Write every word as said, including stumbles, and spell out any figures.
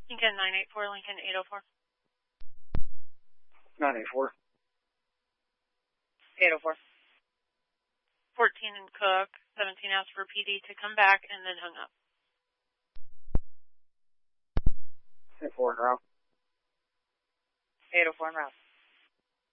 Lincoln nine eight four, Lincoln eight oh four. nine eight four. eight oh four. fourteen and Cook, seventeen asked for P D to come back and then hung up. eight four en route. eight oh four en route.